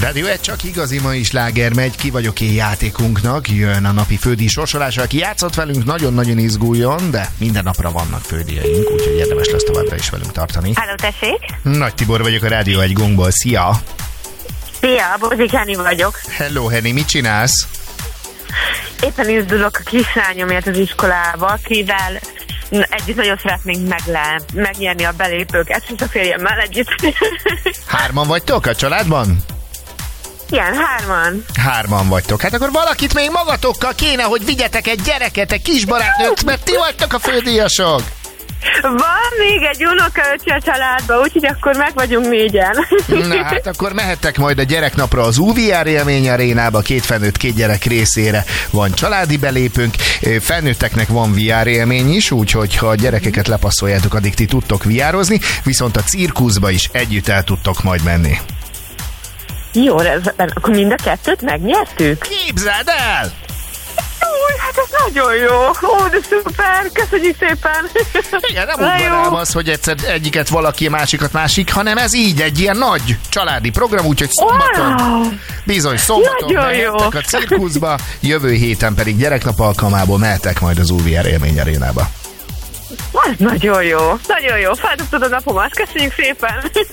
Rádió egy csak igazi mai sláger megy, ki vagyok én játékunknak, jön a napi fődíj sorsolása, aki játszott velünk, nagyon-nagyon izguljon, de minden napra vannak fődíjaink, úgyhogy érdemes lesz továbbra is velünk tartani. Háló, tessék! Nagy Tibor vagyok a Rádió egy gongból, szia! Szia, Bozik Henny vagyok. Hello Henny, mit csinálsz? Éppen indulok a kislányomért az iskolába, akivel együtt nagyon szeretnénk megnyerni a belépőket, és a férjemmel együtt. Hárman vagytok a családban? Igen, hárman vagytok. Hát akkor valakit még magatokkal kéne, hogy vigyetek egy gyereket, egy kisbarátnőt, mert ti vagytok a fődíjasok. Van még egy unokaöccsi a családban, úgyhogy akkor meg vagyunk 4-en. Na hát akkor mehettek majd a gyereknapra az UVR Élmény Arénába, 2 felnőtt, 2 gyerek részére van családi belépőnk, felnőtteknek van VR élmény is, úgyhogy ha a gyerekeket lepasszoljátok, addig ti tudtok VR-ozni, viszont a cirkuszba is együtt el tudtok majd menni. Jó, akkor mind a 2-t megnyertük? Képzeld el! Új, hát ez nagyon jó. Ó, de szuper, köszönjük szépen. Igen, nem úgy van ám az, hogy egyszer egyiket valaki, másikat másik, hanem ez így egy ilyen nagy családi program, úgyhogy szombaton, bizony szombaton mehettek a cirkuszba, jövő héten pedig gyereknap alkalmából mehetek majd az UVR Élmény Arénába. Az nagyon jó, nagyon jó. Feldobtad a napomat, köszönjük szépen.